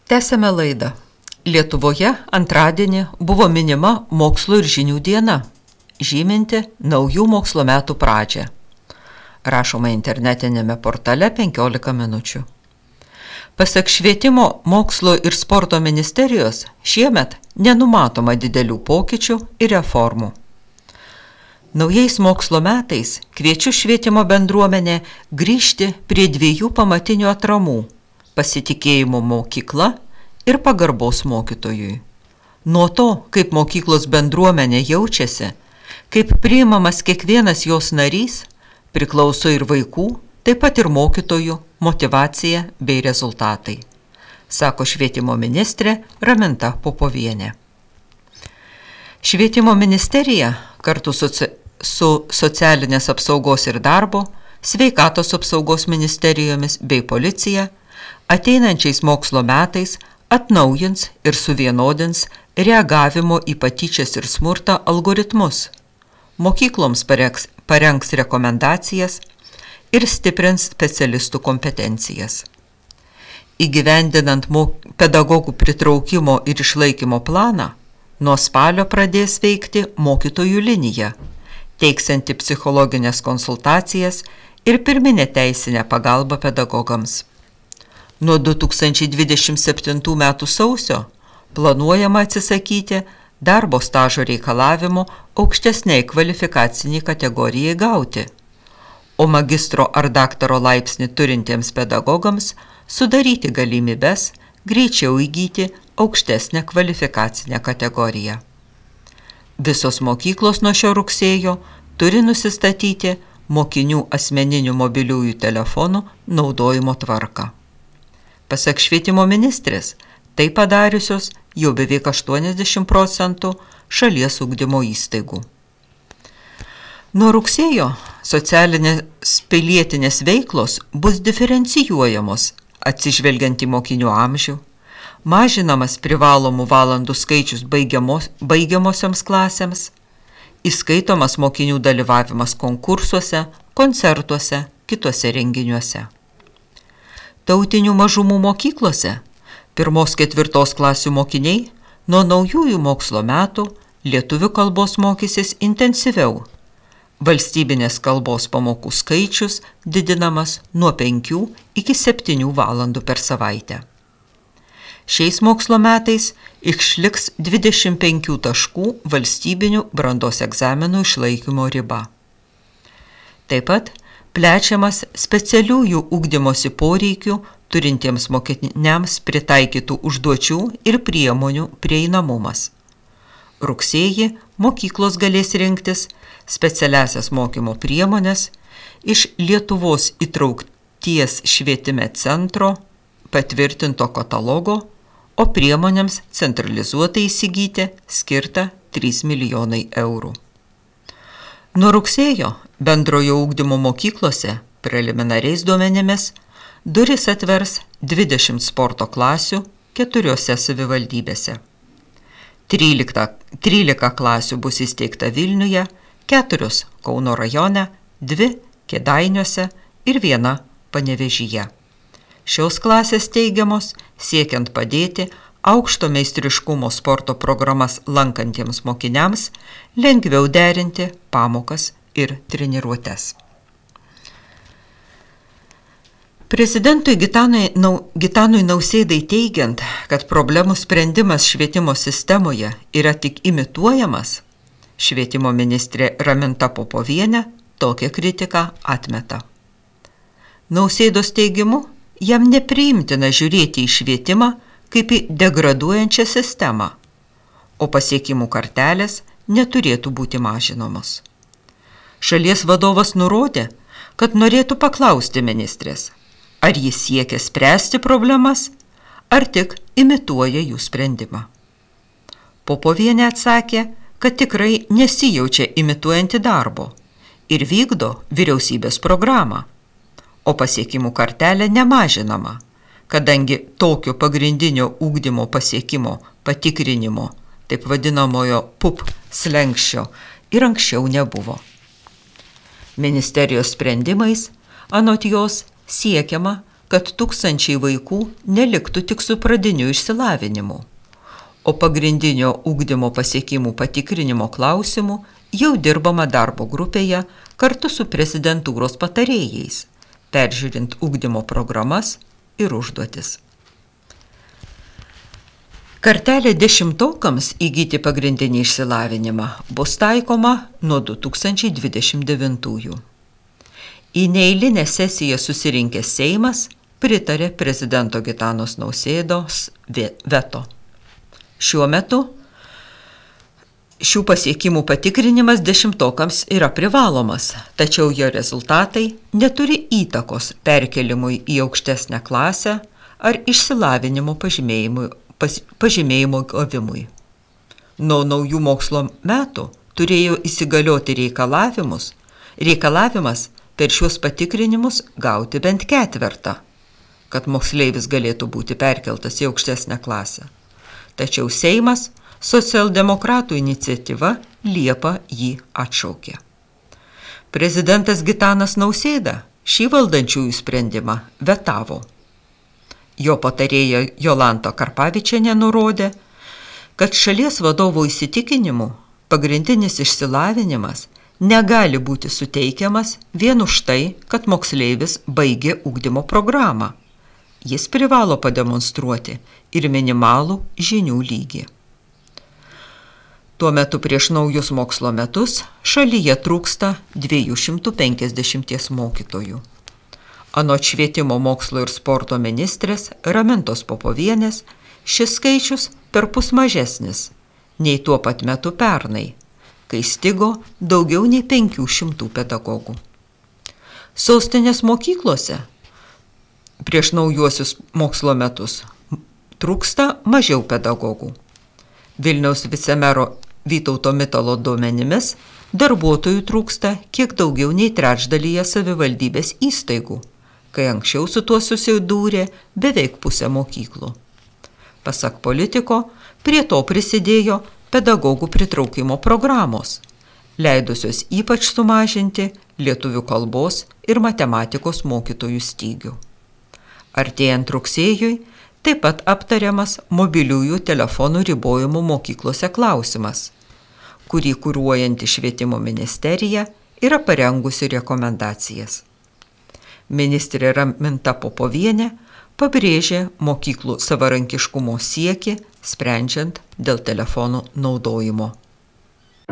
Tęsiame laidą. Lietuvoje antradienį buvo minima mokslo ir žinių diena, žyminti naujų mokslo metų pradžią. Rašoma internetinėme portale 15 minučių. Pasak Švietimo, mokslo ir sporto ministerijos šiemet nenumatoma didelių pokyčių ir reformų. Naujais mokslo metais kviečiu švietimo bendruomenę grįžti prie dviejų pamatinių atramų – pasitikėjimo mokykla ir pagarbos mokytojui. Nuo to, kaip mokyklos bendruomenė jaučiasi, kaip priimamas kiekvienas jos narys, priklauso ir vaikų, taip pat ir mokytojų motyvacija bei rezultatai, sako švietimo ministrė Raminta Popovienė. Švietimo ministerija kartu su socialinės apsaugos ir darbo, sveikatos apsaugos ministerijomis bei policija ateinančiais mokslo metais atnaujins ir suvienodins reagavimo į patyčias ir smurtą algoritmus. Mokykloms parengs rekomendacijas ir stiprins specialistų kompetencijas. Įgyvendinant pedagogų pritraukimo ir išlaikymo planą, nuo spalio pradės veikti mokytojų linija, teiksianti psichologinės konsultacijas ir pirminę teisinę pagalbą pedagogams. Nuo 2027 metų sausio planuojama atsisakyti darbo stažo reikalavimo aukštesniai kvalifikaciniai kategorijai gauti, o magistro ar daktaro laipsnį turintiems pedagogams sudaryti galimybes greičiau įgyti aukštesnę kvalifikacinę kategoriją. Visos mokyklos nuo šio rugsėjo turi nusistatyti mokinių asmeninių mobiliųjų telefonų naudojimo tvarką. Pasak švietimo ministrės, tai padariusios jau beveik 80% šalies ugdymo įstaigų. Nuo rugsėjo socialinės pilietinės veiklos bus diferencijuojamos atsižvelgiant į mokinių amžių, mažinamas privalomų valandų skaičius baigiamosioms klasėms, įskaitomas mokinių dalyvavimas konkursuose, koncertuose, kituose renginiuose. Tautinių mažumų mokyklose 1-4 klasių mokiniai nuo naujųjų mokslo metų lietuvių kalbos mokysis intensyviau. Valstybinės kalbos pamokų skaičius didinamas nuo 5 iki 7 valandų per savaitę. Šiais mokslo metais išliks 25 taškų valstybinių brandos egzaminų išlaikymo riba. Taip pat plečiamas specialiųjų ugdymosi poreikių turintiems mokiniams pritaikytų užduočių ir priemonių prieinamumas. Rugsėjį mokyklos galės rinktis specialiasias mokymo priemonės iš Lietuvos įtraukties švietime centro patvirtinto katalogo, o priemonėms centralizuotai įsigyti skirta 3 milijonai eurų. Nuo rugsėjo bendrojo ugdymo mokyklose preliminariais duomenimis duris atvers 20 sporto klasių 4 savivaldybėse. 13 klasių bus įsteigta Vilniuje, 4 Kauno rajone, 2 Kėdainiuose ir 1 Panevėžyje. Šios klasės teigiamos siekiant padėti aukšto meistriškumo sporto programas lankantiems mokiniams lengviau derinti pamokas ir treniruotes. Prezidentui Gitanui Nausėdai teigiant, kad problemų sprendimas švietimo sistemoje yra tik imituojamas, švietimo ministrė Raminta Popovienė tokią kritiką atmeta. Nausėdos teigimu, jam nepriimtina žiūrėti į švietimą kaip į degraduojančią sistemą, o pasiekimų kartelės neturėtų būti mažinamos. Šalies vadovas nurodė, kad norėtų paklausti ministrės, ar jis siekia spręsti problemas, ar tik imituoja jų sprendimą. Popovienė atsakė, kad tikrai nesijaučia imituojanti darbo ir vykdo vyriausybės programą, o pasiekimų kartelė nemažinama, kadangi tokio pagrindinio ugdymo pasiekimo patikrinimo, taip vadinamojo PUP slenksčio, ir anksčiau nebuvo. Ministerijos sprendimais, anot jos, siekiama, kad tūkstančiai vaikų neliktų tik su pradiniu išsilavinimu, o pagrindinio ugdymo pasiekimų patikrinimo klausimų jau dirbama darbo grupėje kartu su prezidentūros patarėjais, peržiūrint ugdymo programas ir užduotis. Kartelė 10-okams įgyti pagrindinį išsilavinimą bus taikoma nuo 2029. Į neeilinę sesiją susirinkęs Seimas pritarė prezidento Gitanos Nausėdos veto. Šiuo metu šių pasiekimų patikrinimas 10-okams yra privalomas, tačiau jo rezultatai neturi įtakos perkelimui į aukštesnę klasę ar išsilavinimo pažymėjimo gavimui. Nuo naujų mokslo metų turėjo įsigalioti reikalavimas per šiuos patikrinimus gauti bent ketvertą, kad moksleivis galėtų būti perkeltas į aukštesnę klasę. Tačiau Seimas socialdemokratų iniciatyva Liepą jį atšaukė. Prezidentas Gitanas Nausėda šį valdančiųjų sprendimą vetavo. Jo patarėja Jolanta Karpavičienė nurodė, kad šalies vadovo įsitikinimu pagrindinis išsilavinimas negali būti suteikiamas vien už tai, kad moksleivis baigė ugdymo programą. Jis privalo pademonstruoti ir minimalų žinių lygį. Tuo metu prieš naujus mokslo metus šalyje trūksta 250 mokytojų. Anot švietimo mokslo ir sporto ministrės Ramintos Popovienės, šis skaičius perpus mažesnis nei tuo pat metu pernai, kai stigo daugiau nei 500 pedagogų. Sostinės mokyklose prieš naujuosius mokslo metus trūksta mažiau pedagogų. Vilniaus vicemero Vytauto Mitalo duomenimis darbuotojų trūksta kiek daugiau nei trečdalyje savivaldybės įstaigų, kai anksčiau su tuo susidūrė beveik pusė mokyklų. Pasak politiko, prie to prisidėjo pedagogų pritraukimo programos, leidusios ypač sumažinti lietuvių kalbos ir matematikos mokytojų stygių. Artėjant rugsėjui, taip pat aptariamas mobiliųjų telefonų ribojimų mokyklose klausimas, kurį kuruojanti švietimo ministerija yra parengusi rekomendacijas. Ministrė Raminta Popovienė pabrėžė mokyklų savarankiškumo siekį, sprendžiant dėl telefonų naudojimo.